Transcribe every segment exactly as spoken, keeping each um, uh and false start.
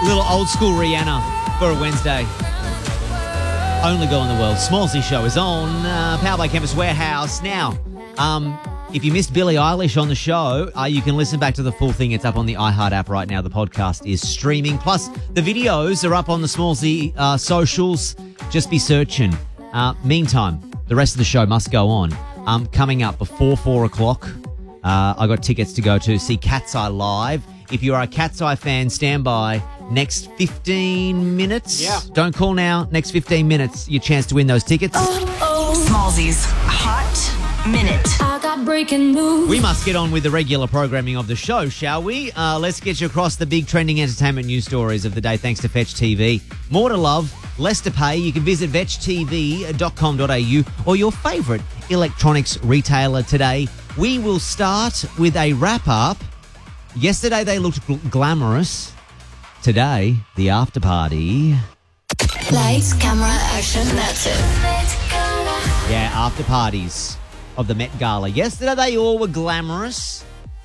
Little old school Rihanna for a Wednesday. Only girl in the world. Smallsy show is on. Uh, powered by Campus Warehouse. Now, um, if you missed Billie Eilish on the show, uh, you can listen back to the full thing. It's up on the iHeart app right now. The podcast is streaming. Plus, the videos are up on the Smallsy uh, socials. Just be searching. Uh, meantime, the rest of the show must go on. Um, coming up before four o'clock, uh, I got tickets to go to see Cat's Eye live. If you are a Cat's Eye fan, stand by. Next fifteen minutes. Yeah. Don't call now. Next fifteen minutes, your chance to win those tickets. Oh, oh. Smallsy's Hot Minute. I got breaking news. We must get on with the regular programming of the show, shall we? Uh, let's get you across the big trending entertainment news stories of the day thanks to Fetch T V. More to love, less to pay. You can visit vetch t v dot com dot a u or your favourite electronics retailer today. We will start with a wrap-up. Yesterday they looked gl- glamorous. Today, the after party. Lights, camera, action, that's it. Yeah, after parties of the Met Gala. Yesterday, they all were glamorous.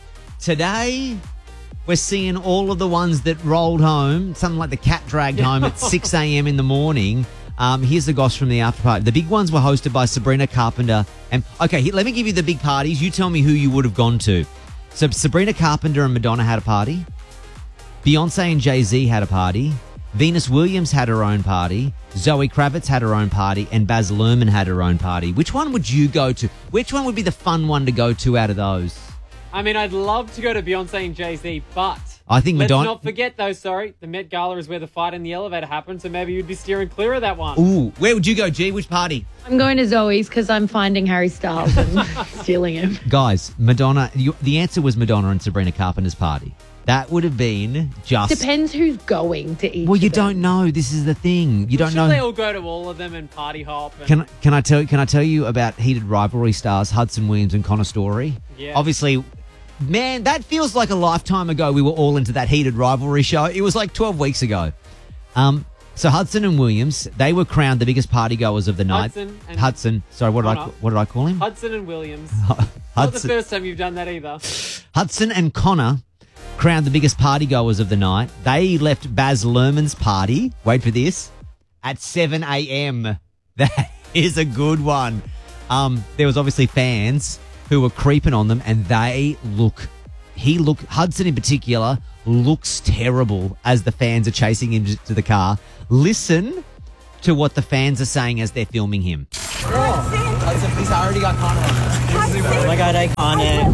Today, we're seeing all of the ones that rolled home. Something like the cat dragged home at six a.m. in the morning. Um, here's the goss from the after party. The big ones were hosted by Sabrina Carpenter. And okay, here, let me give you the big parties. You tell me who you would have gone to. So Sabrina Carpenter and Madonna had a party. Beyonce and Jay-Z had a party. Venus Williams had her own party. Zoe Kravitz had her own party. And Baz Luhrmann had her own party. Which one would you go to? Which one would be the fun one to go to out of those? I mean, I'd love to go to Beyonce and Jay-Z, but I think let's Madonna... not forget, though, sorry, the Met Gala is where the fight in the elevator happened, so maybe you'd be steering clear of that one. Ooh, where would you go, G? Which party? I'm going to Zoe's because I'm finding Harry Styles and stealing him. Guys, Madonna... You, the answer was Madonna and Sabrina Carpenter's party. That would have been just... Depends who's going to each Well, you of them. don't know. This is the thing. You don't I'm know... sure they all go to all of them and party hop. And... Can can I tell can I tell you about heated rivalry stars Hudson Williams and Connor Story? Yeah. Obviously, man, that feels like a lifetime ago. We were all into that heated rivalry show. It was like twelve weeks ago. Um, so Hudson and Williams, they were crowned the biggest party goers of the night. Hudson and Hudson. Sorry, what did I Connor. what did I call him? Hudson and Williams. Not the Hudson, first time you've done that either. Hudson and Connor crowned the biggest party goers of the night. They left Baz Luhrmann's party. Wait for this. At seven a.m. That is a good one. Um, there was obviously fans who were creeping on them, and they look. He look Hudson in particular looks terrible as the fans are chasing him to the car. Listen to what the fans are saying as they're filming him. Hudson, please, I already got Connor on this. Oh my god, iconic.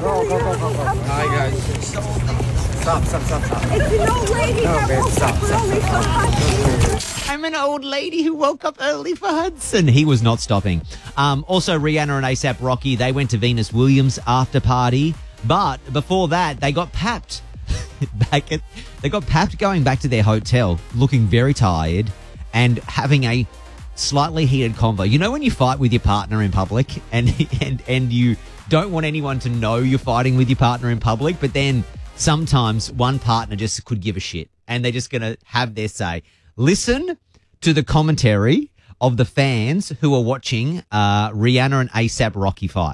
Hi, guys. Stop, stop, stop, stop. It's an old lady No, that babe, woke stop, up stop, early stop. for Hudson. I'm an old lady who woke up early for Hudson. He was not stopping. Um, also, Rihanna and ASAP Rocky, they went to Venus Williams' after party. But before that, they got papped. back at, they got papped going back to their hotel, looking very tired and having a slightly heated convo. You know when you fight with your partner in public and and and you don't want anyone to know you're fighting with your partner in public, but then sometimes one partner just could give a shit and they're just going to have their say. Listen to the commentary of the fans who are watching uh, Rihanna and ASAP Rocky fight.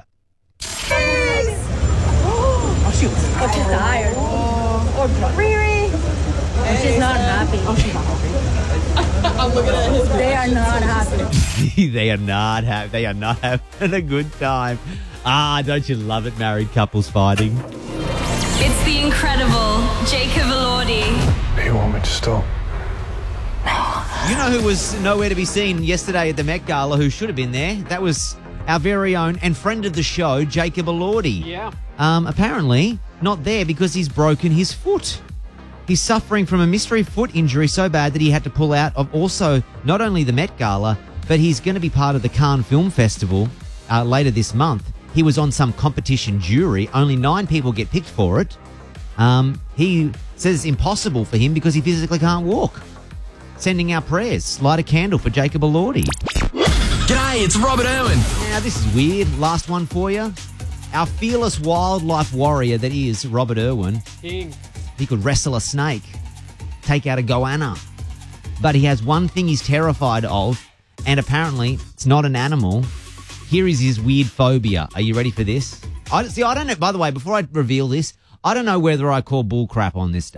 Oh, she's tired. Or Riri. Oh, she's not happy. Oh, she's not happy. I'm looking at his They are not happy. They are not happy. They are not having a good time. Ah, don't you love it, married couples fighting? It's the incredible Jacob Elordi. You want me to stop? You know who was nowhere to be seen yesterday at the Met Gala, who should have been there? That was our very own and friend of the show, Jacob Elordi. Yeah. Um, apparently not there because he's broken his foot. He's suffering from a mystery foot injury so bad that he had to pull out of also not only the Met Gala, but he's going to be part of the Cannes Film Festival uh, later this month. He was on some competition jury. Only nine people get picked for it. Um, he says it's impossible for him because he physically can't walk. Sending our prayers. Light a candle for Jacob Elordi. G'day, it's Robert Irwin. Now, this is weird. Last one for you. Our fearless wildlife warrior that is Robert Irwin. King. He could wrestle a snake, take out a goanna. But he has one thing he's terrified of, and apparently it's not an animal. Here is his weird phobia. Are you ready for this? I, see, I don't know. By the way, before I reveal this, I don't know whether I call bull crap on this stuff.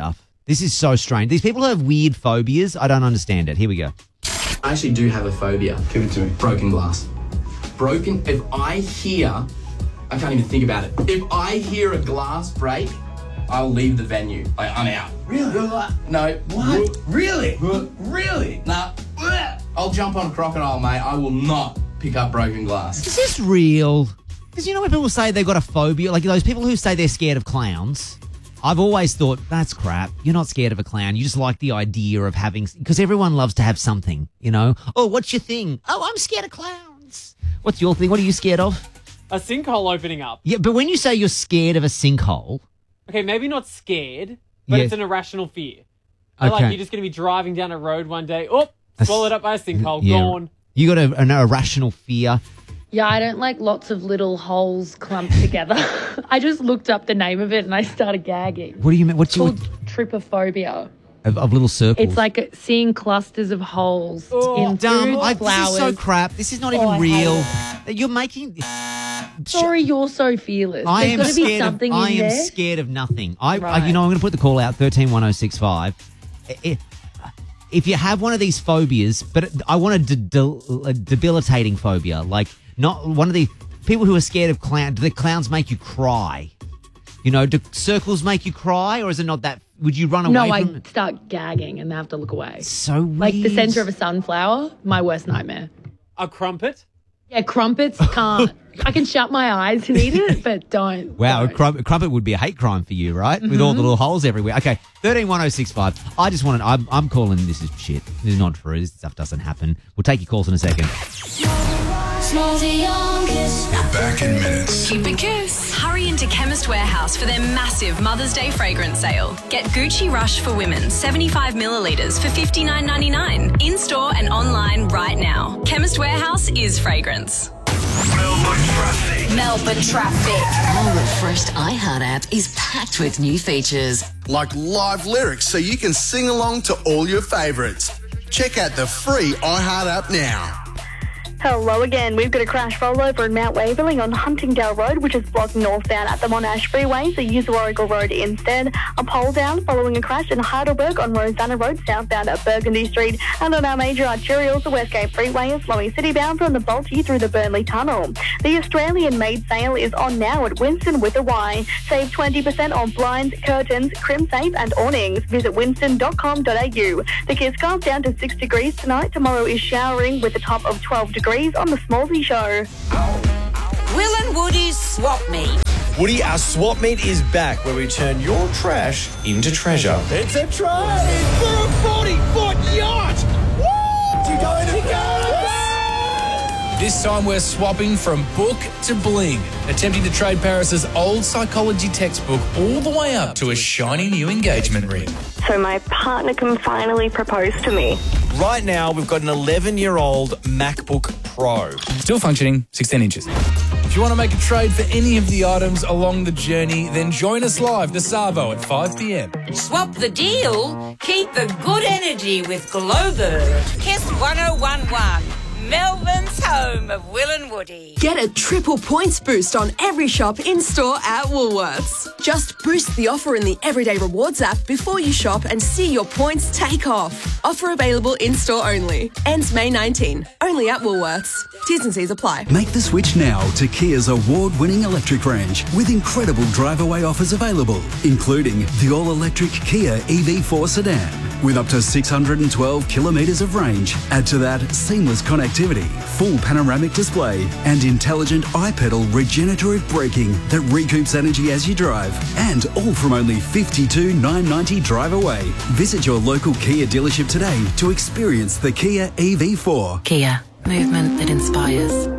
This is so strange. These people who have weird phobias, I don't understand it. Here we go. I actually do have a phobia. Give it to me. Broken glass. Broken, if I hear, I can't even think about it. If I hear a glass break, I'll leave the venue. Like, I'm out. Really? No. What? Really? Really? Nah. I'll jump on a crocodile, mate. I will not pick up broken glass. Is this real? Because you know when people say they've got a phobia, like those people who say they're scared of clowns, I've always thought, that's crap. You're not scared of a clown. You just like the idea of having, because everyone loves to have something, you know? Oh, what's your thing? Oh, I'm scared of clowns. What's your thing? What are you scared of? A sinkhole opening up. Yeah, but when you say you're scared of a sinkhole. Okay, maybe not scared, but Yes. it's an irrational fear. So, Okay. like, you're just going to be driving down a road one day, oh, swallowed up by a sinkhole, Yeah. gone. You got a, an irrational fear. Yeah, I don't like lots of little holes clumped together. I just looked up the name of it and I started gagging. What do you mean? What's It's your called trypophobia. of, of little circles? It's like seeing clusters of holes Oh, in dumb. food, I, this flowers. is so crap. This is not even Oh, I hate real. You're making. Sorry, you're so fearless. I There's am got to be scared. Of, something I in am there. scared of nothing. I, I Right. you know, I'm going to put the call out thirteen one oh six five. If, if you have one of these phobias, but I want a, de- de- a debilitating phobia, like not one of the people who are scared of clowns. Do the clowns make you cry? You know, do circles make you cry, or is it not that? Would you run away No, from? I start gagging and I have to look away. So weird. Like the center of a sunflower, my worst nightmare. A crumpet? Yeah, crumpets can't. I can shut my eyes and eat it, but don't. Wow, a don't. crum- crumpet would be a hate crime for you, right? With all the little holes everywhere. Okay, thirteen one oh six five. I just wanted, I'm, I'm calling this is shit. This is not true. This stuff doesn't happen. We'll take your calls in a second. We're back in minutes. Keep it kiss. Hurry into Chemist Warehouse for their massive Mother's Day fragrance sale. Get Gucci Rush for women, seventy-five millilitres for fifty-nine ninety-nine. In-store and online right now. Chemist Warehouse is fragrance. Melbourne traffic. Melbourne traffic. Our refreshed iHeart app is packed with new features. Like live lyrics so you can sing along to all your favourites. Check out the free iHeart app now. Hello again. We've got a crash rollover in Mount Waverley on Huntingdale Road, which is blocked northbound at the Monash Freeway, so use Warrigal Road instead. A pole down following a crash in Heidelberg on Rosanna Road, southbound at Burgundy Street. And on our major arterials, the Westgate Freeway is slowing citybound from the Balti through the Burnley Tunnel. The Australian-made sale is on now at Winston with a Y. Save twenty percent on blinds, curtains, crimsafe and awnings. Visit winston dot com dot a u. The Kiss Gulf down to six degrees tonight. Tomorrow is showering with a top of twelve degrees. On the Smallsy Show. Will and Woody's Swap Meet. Woody, our swap meet is back where we turn your trash into treasure. It's a trade for a forty-foot yacht! Woo! You going to go? This time we're swapping from book to bling, attempting to trade Paris's old psychology textbook all the way up to a shiny new engagement ring. So my partner can finally propose to me. Right now, we've got an eleven-year-old MacBook Pro. Still functioning, sixteen inches. If you want to make a trade for any of the items along the journey, then join us live this Savo at five p.m. Swap the deal. Keep the good energy with Glowbird. Kiss one oh one one. Melbourne's home of Will and Woody. Get a triple points boost on every shop in-store at Woolworths. Just boost the offer in the Everyday Rewards app before you shop and see your points take off. Offer available in-store only. Ends May nineteenth. Only at Woolworths. T's and C's apply. Make the switch now to Kia's award-winning electric range with incredible drive-away offers available, including the all-electric Kia E V four sedan with up to six hundred twelve kilometres of range. Add to that seamless connectivity, full panoramic display and intelligent iPedal regenerative braking that recoups energy as you drive, and all from only fifty-two thousand nine hundred ninety dollars drive away. Visit your local Kia dealership today to experience the Kia E V four. Kia, movement that inspires.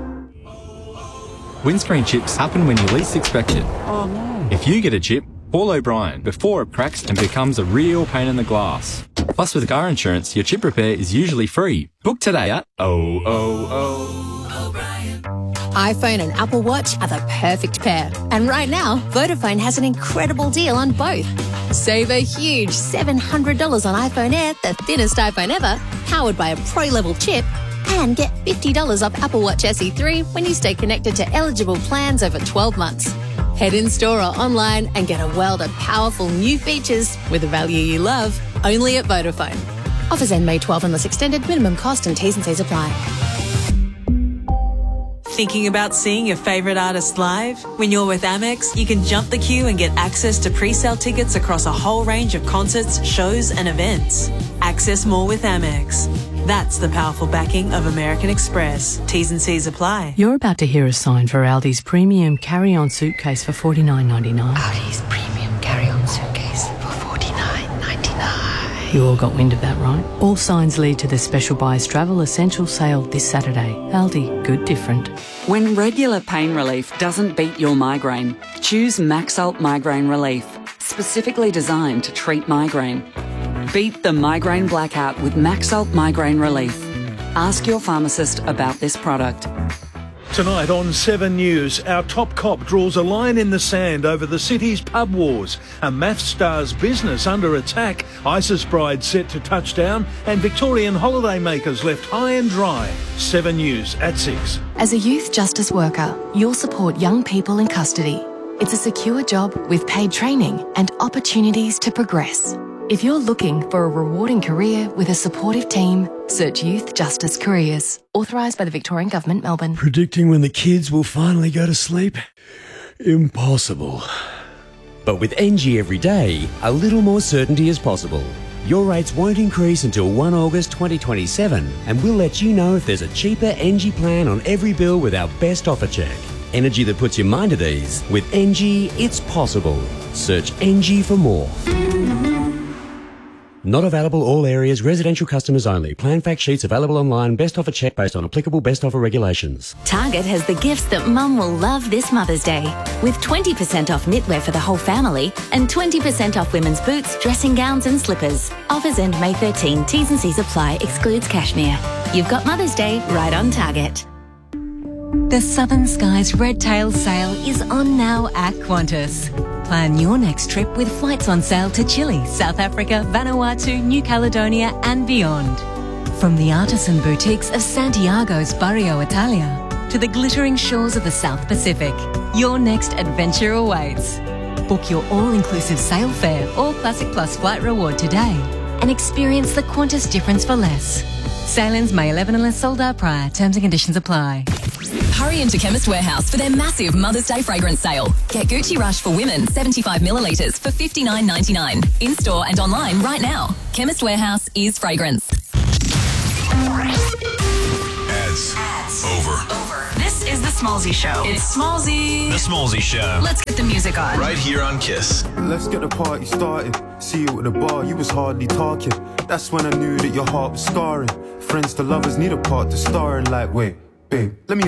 Windscreen chips happen when you least expect it. Oh no. If you get a chip, call O'Brien before it cracks and becomes a real pain in the glass. Plus, with car insurance, your chip repair is usually free. Book today at oh oh oh. iPhone and Apple Watch are the perfect pair. And right now, Vodafone has an incredible deal on both. Save a huge seven hundred dollars on iPhone Air, the thinnest iPhone ever, powered by a pro-level chip, and get fifty dollars off Apple Watch S E three when you stay connected to eligible plans over twelve months. Head in store or online and get a world of powerful new features with a value you love, only at Vodafone. Offers end May twelfth unless extended. Minimum cost and T's and C's apply. Thinking about seeing your favourite artist live? When you're with Amex, you can jump the queue and get access to pre-sale tickets across a whole range of concerts, shows and events. Access more with Amex. That's the powerful backing of American Express. T's and C's apply. You're about to hear a sign for Aldi's premium carry-on suitcase for forty-nine ninety-nine. Aldi's premium carry-on suitcase for forty-nine ninety-nine. You all got wind of that, right? All signs lead to the special buys travel essential sale this Saturday. Aldi, good different. When regular pain relief doesn't beat your migraine, choose Maxalt Migraine Relief, specifically designed to treat migraine. Beat the migraine blackout with Maxalt Migraine Relief. Ask your pharmacist about this product. Tonight on Seven News, our top cop draws a line in the sand over the city's pub wars. A maths star's business under attack. ISIS bride set to touchdown, and Victorian holidaymakers left high and dry. Seven News at six. As a youth justice worker, you'll support young people in custody. It's a secure job with paid training and opportunities to progress. If you're looking for a rewarding career with a supportive team, search Youth Justice Careers. Authorised by the Victorian Government, Melbourne. Predicting when the kids will finally go to sleep? Impossible. But with N G every day, a little more certainty is possible. Your rates won't increase until the first of August twenty twenty-seven, and we'll let you know if there's a cheaper N G plan on every bill with our best offer check. Energy that puts your mind at ease. With N G, it's possible. Search N G for more. Not available all areas, residential customers only. Plan fact sheets available online. Best offer check based on applicable best offer regulations. Target has the gifts that Mum will love this Mother's Day. With twenty percent off knitwear for the whole family and twenty percent off women's boots, dressing gowns and slippers. Offers end May thirteenth. T's and C's apply. Excludes cashmere. You've got Mother's Day right on Target. The Southern Skies Red Tail sale is on now at Qantas. Plan your next trip with flights on sale to Chile, South Africa, Vanuatu, New Caledonia and beyond. From the artisan boutiques of Santiago's Barrio Italia to the glittering shores of the South Pacific, your next adventure awaits. Book your all-inclusive sail fare or Classic Plus flight reward today and experience the Qantas difference for less. Sailings May eleventh unless sold out prior. Terms and conditions apply. Hurry into Chemist Warehouse for their massive Mother's Day fragrance sale. Get Gucci Rush for women, seventy-five millilitres for fifty-nine ninety-nine. In store and online right now. Chemist Warehouse is fragrance. Ads. Ads. Over. Over. This is the Smallzy Show. It's Smallzy. The Smallzy Show. Let's get the music on. Right here on Kiss. Let's get the party started. See you at the bar, you was hardly talking. That's when I knew that your heart was scarring. Friends to lovers need a part to star in. Like, wait, babe, let me